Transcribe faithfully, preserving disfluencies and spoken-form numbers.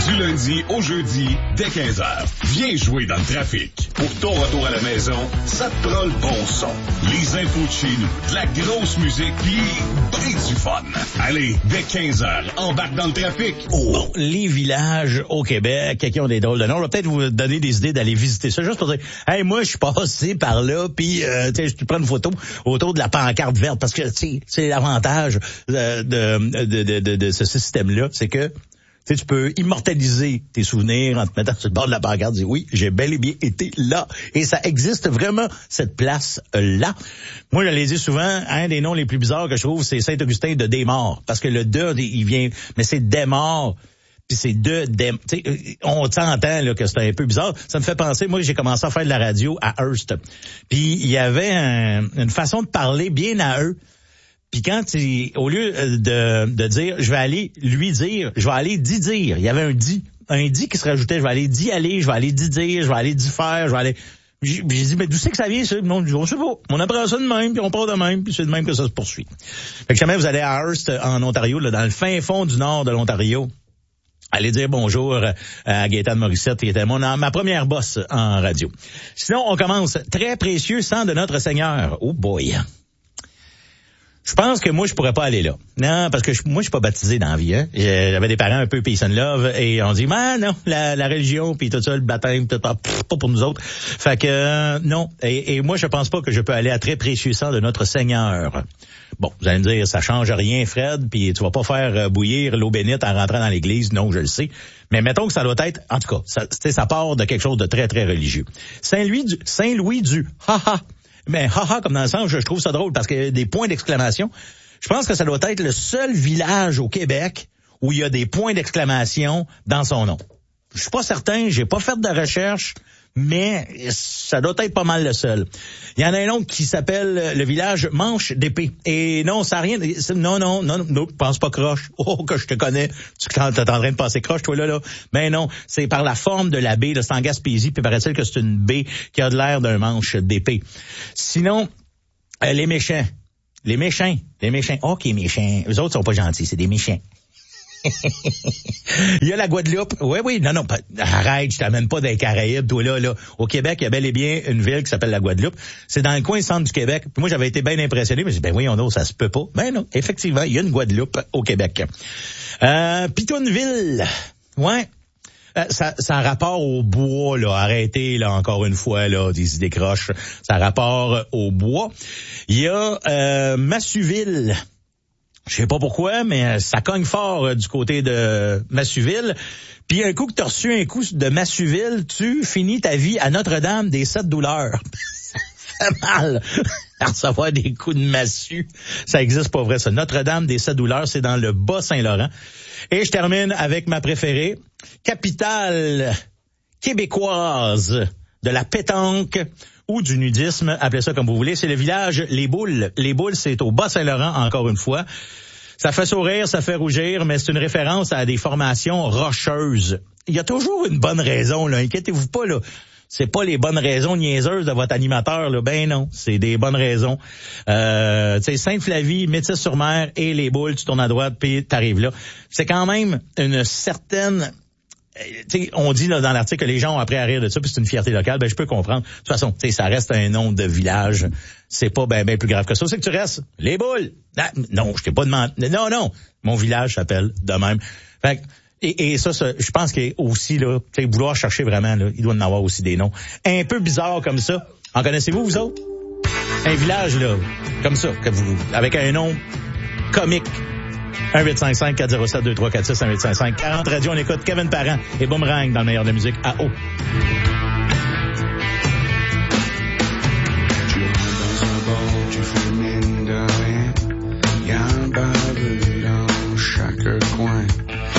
Du lundi au jeudi, dès quinze heures. Viens jouer dans le trafic. Pour ton retour à la maison, ça te prend le bon son. Les infos de chez nous, de la grosse musique, puis ben du fun. Allez, dès quinze heures, embarque dans le trafic. Oh. Bon, les villages au Québec, qui ont des drôles de noms, on va peut-être vous donner des idées d'aller visiter ça, juste pour dire, hey, moi, je suis passé par là, puis euh, tu sais, je te prends une photo autour de la pancarte verte, parce que, tu sais, c'est l'avantage de, de, de, de, de, de ce système-là, c'est que tu sais, tu peux immortaliser tes souvenirs en te mettant sur le bord de la pancarte et dire oui, j'ai bel et bien été là. Et ça existe vraiment, cette place-là. Moi, je l'ai dit souvent, un des noms les plus bizarres que je trouve, c'est Saint-Augustin de Desmaures. Parce que le de, il vient, mais c'est Desmaures. Puis c'est de, de tu sais, on s'entend là que c'est un peu bizarre. Ça me fait penser, moi, j'ai commencé à faire de la radio à Hearst. Puis il y avait un, une façon de parler bien à eux. Puis quand tu, au lieu de, de dire, je vais aller lui dire, je vais aller d'y dire. Il y avait un dit, un dit qui se rajoutait, je vais aller d'y aller, je vais aller d'y dire, je vais aller d'y faire, je vais aller. J'ai, j'ai dit, mais d'où c'est que ça vient, ça? Non, on sait pas. On apprend ça de même, puis on part de même, puis c'est de même que ça se poursuit. Fait que jamais vous allez à Hearst, en Ontario, là, dans le fin fond du nord de l'Ontario, allez dire bonjour à Gaétane Morissette, qui était mon, ma première boss en radio. Sinon, on commence. Très précieux sang de notre Seigneur. Oh boy. Je pense que moi, je pourrais pas aller là. Non, parce que je, moi, je suis pas baptisé dans la vie. Hein. J'avais des parents un peu peace and love et on dit, ah non, la, la religion, puis tout ça, le baptême, tout, pff, pas pour nous autres. Fait que euh, non. Et, et moi, je pense pas que je peux aller à très précieux sang de notre Seigneur. Bon, vous allez me dire, ça change rien, Fred, puis tu vas pas faire bouillir l'eau bénite en rentrant dans l'église. Non, je le sais. Mais mettons que ça doit être, en tout cas, ça, ça part de quelque chose de très, très religieux. Saint-Louis du, Saint-Louis du, haha. Mais haha, comme dans le sens, je, je trouve ça drôle parce qu'il y a des points d'exclamation. Je pense que ça doit être le seul village au Québec où il y a des points d'exclamation dans son nom. Je suis pas certain, j'ai pas fait de recherche, mais ça doit être pas mal le seul. Il y en a un autre qui s'appelle le village Manche d'épée. Et non, ça n'a rien... Non, non, non, non, pense pas croche. Oh, que je te connais. Tu t'es en train de passer croche, toi, là, là. Mais non, c'est par la forme de la baie, là, c'est en Gaspésie, puis paraît-il que c'est une baie qui a de l'air d'un manche d'épée. Sinon, euh, les méchants. Les méchants. Les méchants. Oh, qui est méchant. Eux autres sont pas gentils, c'est des méchants. Il y a la Guadeloupe. Oui, oui, non, non, pas, arrête, je t'amène pas des Caraïbes, toi là, là. Au Québec, il y a bel et bien une ville qui s'appelle la Guadeloupe. C'est dans le coin centre du Québec. Puis moi, j'avais été bien impressionné, mais j'ai dit, ben oui, on a, ça se peut pas. Ben non, effectivement, il y a une Guadeloupe au Québec. Euh, Pitouneville. Ouais. Euh, ça, ça a rapport au bois, là. Arrêtez, là, encore une fois, là, des idées croches. Ça a rapport au bois. Il y a, euh, Massuville. Je sais pas pourquoi, mais ça cogne fort euh, du côté de Massuville. Puis un coup que tu as reçu un coup de Massuville, tu finis ta vie à Notre-Dame des Sept Douleurs. Ça fait mal à recevoir des coups de massue. Ça existe pas vrai, ça. Notre-Dame des Sept Douleurs, c'est dans le Bas-Saint-Laurent. Et je termine avec ma préférée, capitale québécoise de la pétanque ou du nudisme, appelez ça comme vous voulez, c'est le village Les Boules. Les Boules, c'est au Bas-Saint-Laurent, encore une fois. Ça fait sourire, ça fait rougir, mais c'est une référence à des formations rocheuses. Il y a toujours une bonne raison, là. Inquiétez-vous pas, là. C'est pas les bonnes raisons niaiseuses de votre animateur, là. Ben non, c'est des bonnes raisons. Euh, tu sais, Sainte-Flavie, Métis-sur-Mer et Les Boules, tu tournes à droite, puis t'arrives là. C'est quand même une certaine... T'sais, on dit là dans l'article que les gens ont appris à rire de ça, puis c'est une fierté locale. Ben je peux comprendre. De toute façon, ça reste un nom de village. C'est pas ben ben plus grave que ça. C'est que tu restes Les Boules. Ah, non, je t'ai pas demandé. Non, non. Mon village s'appelle de même. Fait que, et, et ça, ça je pense qu'il y a aussi là, tu sais, vouloir chercher vraiment là, il doit en avoir aussi des noms un peu bizarres comme ça. En connaissez-vous vous autres? Un village là, comme ça, que vous, avec un nom comique. un huit cinq cinq quatre zéro sept deux trois quatre six un huit cinq cinq quarante radio, on écoute Kevin Parent et Boomerang dans le meilleur de la musique à eau. Tu rentres dans un bar, tu fais mine de rien. Y'a un baveux dans chaque coin.